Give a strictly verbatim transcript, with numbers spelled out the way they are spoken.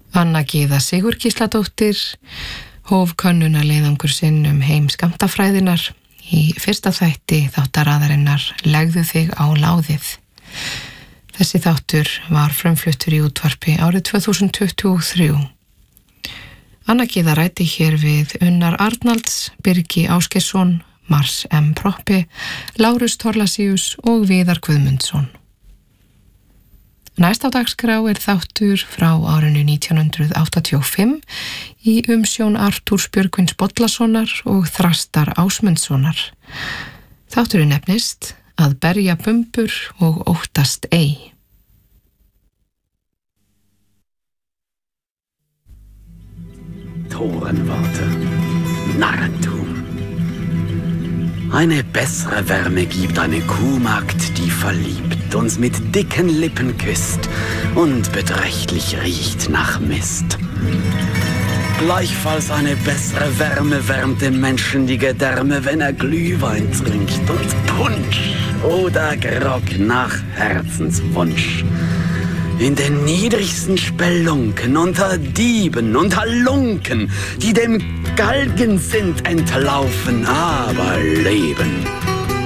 Anna Gyða Sigurgísladóttir hóf könnunarleiðangur sinn um heim skammtafræðinar í fyrsta þætti þáttaraðarinnar Legðu þig á láðið. Þessi þáttur var frumfluttur í útvarpi árið tvö þúsund tuttugu og þrjú. Anna Gyða ræddi hér við Unnar Arnalds, Birgi Ásgeirsson, Mars M. Proppi, Lárus Thorlacius og Viðar Guðmundsson. Næst á dagskrá er þáttur frá árinu nítján hundruð áttatíu og fimm í umsjón Artúrs Björgvins Bollasonar og Þrastar Ásmundssonar. Þátturinn nefnist Að berja bumbur og óttast ei. Torenworte, Narrentum. Eine bessere Wärme gibt eine Kuhmagd, die verliebt, uns mit dicken Lippen küsst und beträchtlich riecht nach Mist. Gleichfalls eine bessere Wärme wärmt dem Menschen die Gedärme, wenn er Glühwein trinkt und Punsch oder Grog nach Herzenswunsch. In den niedrigsten Spelunken, unter Dieben und Halunken, die dem Galgen sind entlaufen, aber leben.